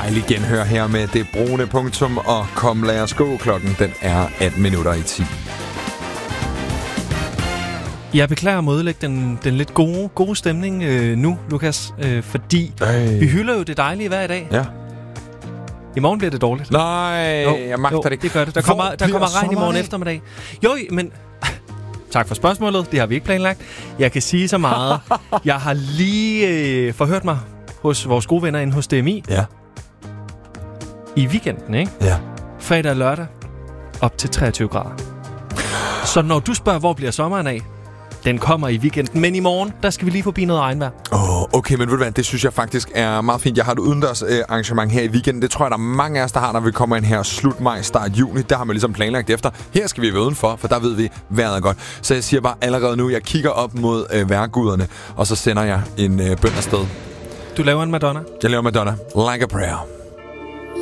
dejligt genhør her med det brune punktum, og kom lad os gå. Klokken den er 10:18. Jeg beklager at ødelægge den lidt gode stemning nu, Lukas, fordi vi hylder jo det dejlige hver dag. Ja. I morgen bliver det dårligt. Nej, jeg magter det ikke. Det gør det. Der kommer regn i morgen eftermiddag. Jo, men... Tak for spørgsmålet. Det har vi ikke planlagt. Jeg kan sige så meget. Jeg har lige forhørt mig hos vores gode venner inde hos DMI. Ja. I weekenden, ikke? Ja. Fredag og lørdag. Op til 23 grader. Så når du spørger, hvor bliver sommeren af? Den kommer i weekenden, men i morgen, der skal vi lige forbi noget regnvejr. Okay, men ved du hvad, det synes jeg faktisk er meget fint. Jeg har et udendørs arrangement her i weekenden. Det tror jeg, der er mange af os, der har, når vi kommer ind her slut maj, start juni. Der har man ligesom planlagt efter. Her skal vi være udenfor, for der ved vi, vejret er godt. Så jeg siger bare allerede nu, jeg kigger op mod vejrguderne, og så sender jeg en bøn afsted. Du laver en Madonna? Jeg laver Madonna. Like a prayer.